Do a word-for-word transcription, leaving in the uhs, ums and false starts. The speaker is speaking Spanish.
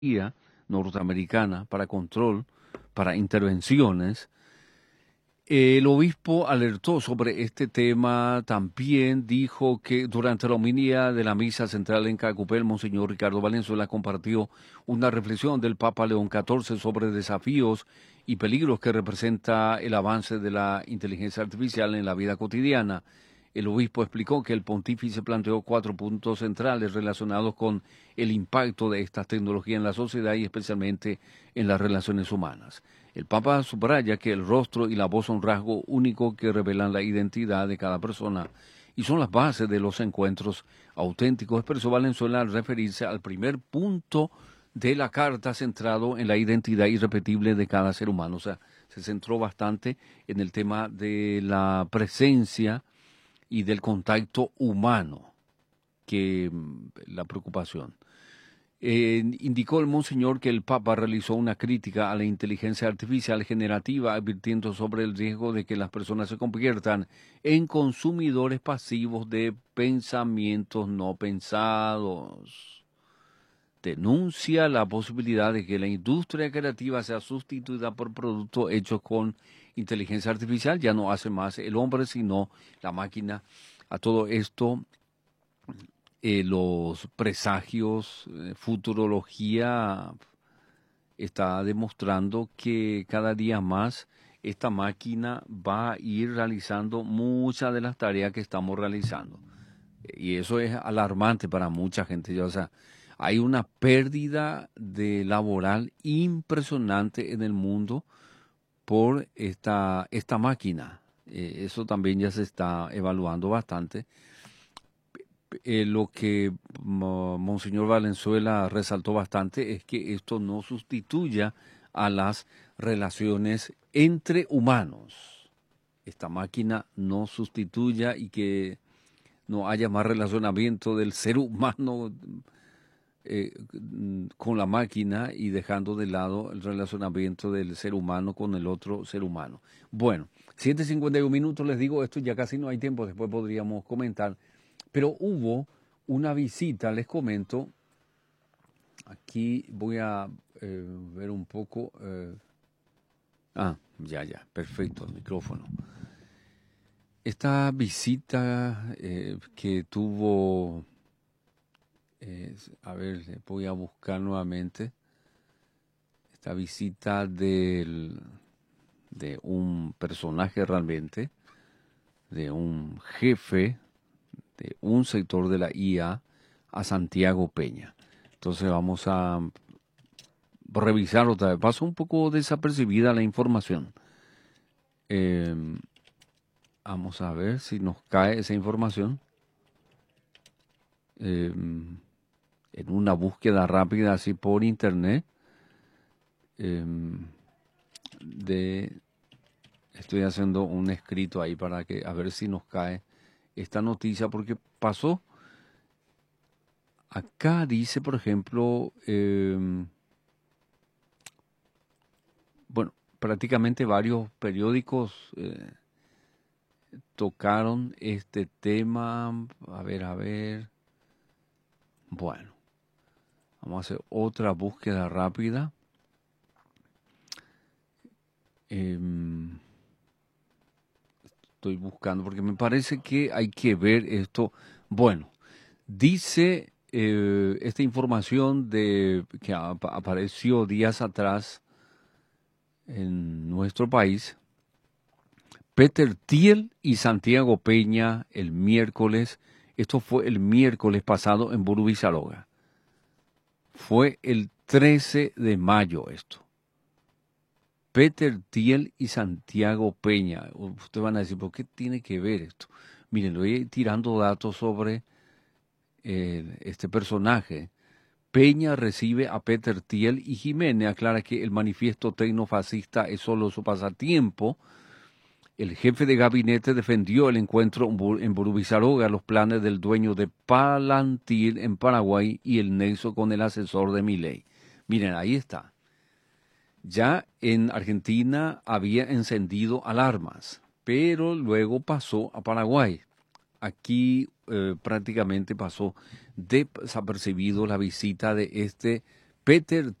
norteamericana para control, para intervenciones. El obispo alertó sobre este tema, también dijo que durante la homilía de la misa central en Cacupé, el monseñor Ricardo Valenzuela compartió una reflexión del Papa León catorce sobre desafíos y peligros que representa el avance de la inteligencia artificial en la vida cotidiana. El obispo explicó que el pontífice planteó cuatro puntos centrales relacionados con el impacto de esta tecnología en la sociedad y especialmente en las relaciones humanas. El Papa subraya que el rostro y la voz son rasgos únicos que revelan la identidad de cada persona y son las bases de los encuentros auténticos. Expresó Valenzuela al referirse al primer punto de la carta centrado en la identidad irrepetible de cada ser humano. O sea, se centró bastante en el tema de la presencia y del contacto humano, que la preocupación. Eh, indicó el monseñor que el Papa realizó una crítica a la inteligencia artificial generativa, advirtiendo sobre el riesgo de que las personas se conviertan en consumidores pasivos de pensamientos no pensados. Denuncia la posibilidad de que la industria creativa sea sustituida por productos hechos con inteligencia artificial. Ya no hace más el hombre, sino la máquina. A todo esto, Eh, los presagios, eh, futurología está demostrando que cada día más esta máquina va a ir realizando muchas de las tareas que estamos realizando. Y eso es alarmante para mucha gente. O sea, hay una pérdida de laboral impresionante en el mundo por esta, esta máquina. Eh, eso también ya se está evaluando bastante. Eh, lo que mo, Monseñor Valenzuela resaltó bastante es que esto no sustituya a las relaciones entre humanos. Esta máquina no sustituya y que no haya más relacionamiento del ser humano eh, con la máquina y dejando de lado el relacionamiento del ser humano con el otro ser humano. Bueno, siete cincuenta y uno minutos, les digo, esto ya casi no hay tiempo, después podríamos comentar. Pero hubo una visita, les comento, aquí voy a eh, ver un poco, eh, ah, ya, ya, perfecto, el micrófono. Esta visita eh, que tuvo, eh, a ver, voy a buscar nuevamente, esta visita del, de un personaje realmente, de un jefe, de un sector de la I A a Santiago Peña. Entonces vamos a revisar otra vez. Pasó un poco desapercibida la información. Eh, vamos a ver si nos cae esa información. Eh, en una búsqueda rápida así por internet. Eh, de, estoy haciendo un escrito ahí para que a ver si nos cae esta noticia porque pasó. Acá dice, por ejemplo, eh, bueno, prácticamente varios periódicos eh, tocaron este tema. A ver, a ver. Bueno, vamos a hacer otra búsqueda rápida. Eh, estoy buscando porque me parece que hay que ver esto. Bueno, dice eh, esta información de que ap apareció días atrás en nuestro país. Peter Thiel y Santiago Peña el miércoles, esto fue el miércoles pasado en Burubizarroga. Fue el trece de mayo esto. Peter Thiel y Santiago Peña. Ustedes van a decir, ¿por qué tiene que ver esto? Miren, le voy tirando datos sobre eh, este personaje. Peña recibe a Peter Thiel y Jiménez aclara que el manifiesto tecnofascista es solo su pasatiempo. El jefe de gabinete defendió el encuentro en Burubizarroga, los planes del dueño de Palantir en Paraguay y el nexo con el asesor de Milei. Miren, ahí está. Ya en Argentina había encendido alarmas, pero luego pasó a Paraguay. Aquí eh, prácticamente pasó desapercibido la visita de este Peter